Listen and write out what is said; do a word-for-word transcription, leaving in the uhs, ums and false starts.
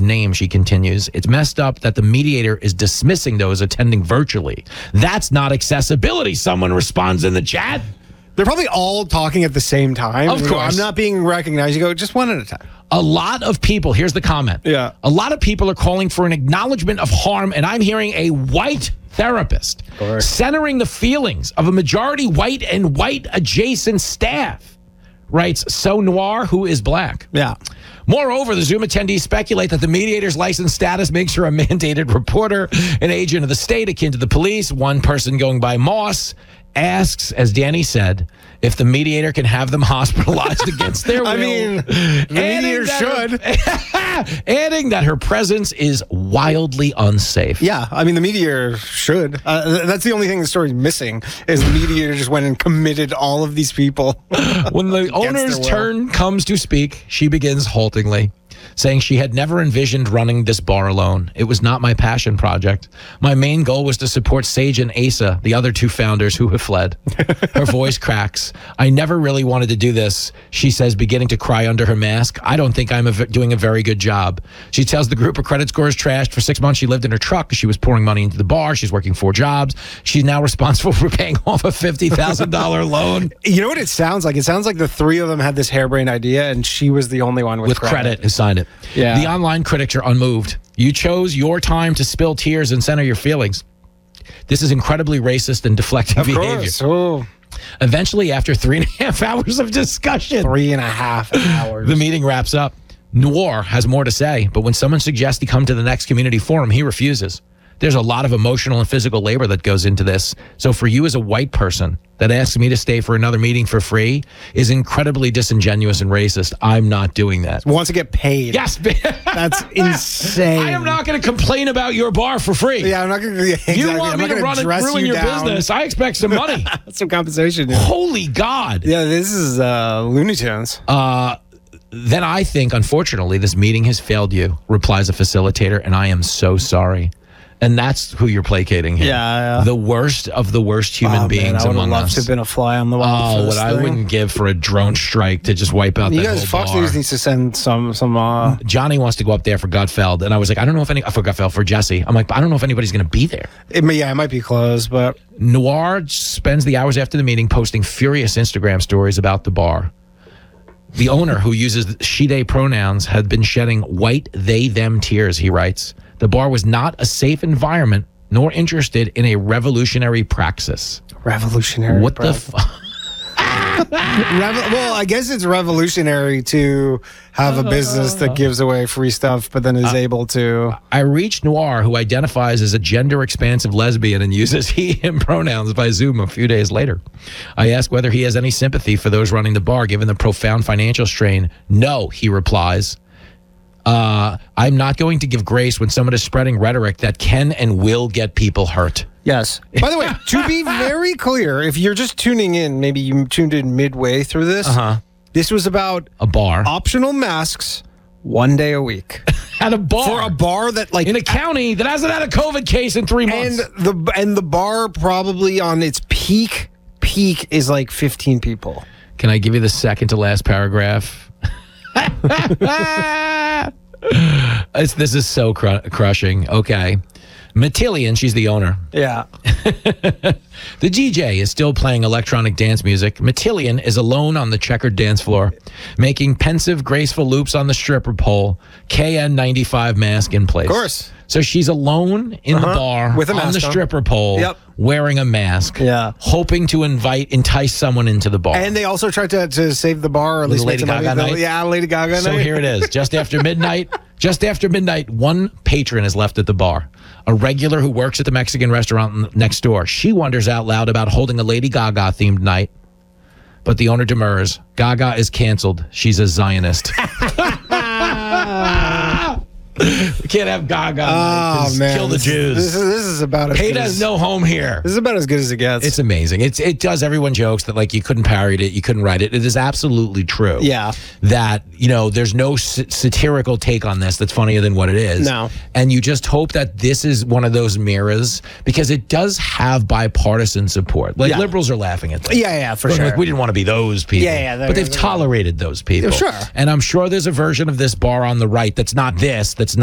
name, she continues. It's messed up that the mediator is dismissing those attending virtually. That's not accessibility, someone responds in the chat. They're probably all talking at the same time. Of You go, course. I'm not being recognized. You go, just one at a time. A lot of people, here's the comment. Yeah. A lot of people are calling for an acknowledgement of harm, and I'm hearing a white therapist course. centering the feelings of a majority white and white adjacent staff, writes So Noir, who is black. Yeah. Moreover, the Zoom attendees speculate that the mediator's license status makes her a mandated reporter, an agent of the state akin to the police. One person going by Moss asks, as Danny said, if the mediator can have them hospitalized against their will. I mean, the mediator should. Her, adding that her presence is wildly unsafe. Yeah, I mean, the mediator should. Uh, that's the only thing the story's missing, is the mediator just went and committed all of these people. When the owner's their will. turn comes to speak, she begins haltingly, saying she had never envisioned running this bar alone. It was not my passion project. My main goal was to support Sage and Asa, the other two founders who have fled. Her voice cracks. I never really wanted to do this, she says, beginning to cry under her mask. I don't think I'm a v- doing a very good job. She tells the group her credit score is trashed. For six months, she lived in her truck. She was pouring money into the bar. She's working four jobs. She's now responsible for paying off a fifty thousand dollars loan. You know what it sounds like? It sounds like the three of them had this harebrained idea, and she was the only one with, With credit who signed it. Yeah. The online critics are unmoved. You chose your time to spill tears and center your feelings. This is incredibly racist and deflecting Of behavior. course. Oh, Eventually, after three and a half hours of discussion, three and a half hours. the meeting wraps up. Noir has more to say, but when someone suggests he come to the next community forum, he refuses. There's a lot of emotional and physical labor that goes into this. So for you as a white person that asks me to stay for another meeting for free is incredibly disingenuous and racist. I'm not doing that. Wants to get paid. Yes. That's insane. I am not going to complain about your bar for free. Yeah, I'm not going to. Yeah, exactly. You want I'm me not to gonna run and dress ruin you your down. business. I expect some money. Some compensation. Yeah. Holy God. Yeah, this is uh, Looney Tunes. Uh, then I think, unfortunately, this meeting has failed you, replies a facilitator, and I am so sorry. And that's who you're placating here. Yeah, yeah. The worst of the worst human Oh, beings man, I would among have loved us. to have been a fly on the wall. Oh, for what this I thing. wouldn't give for a drone strike to just wipe out You that guys, whole Fox bar. News needs to send some some. Uh, Johnny wants to go up there for Gutfeld, and I was like, I don't know if any for Gutfeld for Jesse. I'm like, I don't know if anybody's going to be there. it may, yeah, it might be closed, but Noir spends the hours after the meeting posting furious Instagram stories about the bar. The owner, who uses she, they pronouns, had been shedding white they, them tears, he writes. The bar was not a safe environment, nor interested in a revolutionary praxis. revolutionary. What the bro. fuck? Revo- well, I guess it's revolutionary to have a business that gives away free stuff, but then is able to. I reached Noir, who identifies as a gender-expansive lesbian and uses he, him pronouns by Zoom a few days later. I ask whether he has any sympathy for those running the bar, given the profound financial strain. No, he replies. Uh, I'm not going to give grace when someone is spreading rhetoric that can and will get people hurt. Yes. By the way, to be very clear, if you're just tuning in, maybe you tuned in midway through this. Uh-huh. This was about A bar. optional masks one day a week At a bar. for a bar that like in a county that hasn't had a COVID case in three and months. the and the bar probably on its peak peak is like fifteen people. Can I give you the second to last paragraph? It's, this is so cru- crushing. Okay. Matillion, she's the owner. Yeah. The D J is still playing electronic dance music. Matillion is alone on the checkered dance floor, making pensive, graceful loops on the stripper pole, K N ninety-five mask in place. Of course. So she's alone in the Uh-huh. bar With a on mask the on. stripper pole, Yep. wearing a mask, Yeah. hoping to invite, entice someone into the bar. And they also tried to, to save the bar, or at With least Lady make some Gaga money. night? Yeah, Lady Gaga So night. here it is. Just after midnight, just after midnight, one patron is left at the bar. A regular who works at the Mexican restaurant next door. She wonders out loud about holding a Lady Gaga themed night. But the owner demurs. Gaga is canceled. She's a Zionist. We can't have Gaga night. Oh Just man, kill the this, Jews. This is, this is about as Hate good has as, no home here. This is about as good as it gets. It's amazing. It's it does everyone jokes that like you couldn't parody it, you couldn't write it. It is absolutely true. Yeah. That you know there's no s- satirical take on this that's funnier than what it is. No. And you just hope that this is one of those mirrors because it does have bipartisan support. Like Yeah. liberals are laughing at this. yeah, yeah, for Like, sure. we didn't want to be those people. Yeah, yeah, they're- But they've they're- tolerated those people. Sure. And I'm sure there's a version of this bar on the right that's not this, that's